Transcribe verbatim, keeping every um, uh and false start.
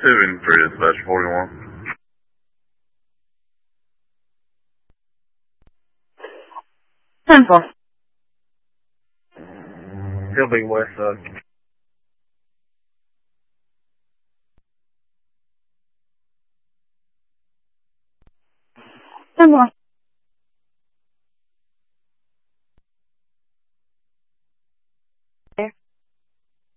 two and three, dispatch forty-one. ten four. He'll be west side. ten four.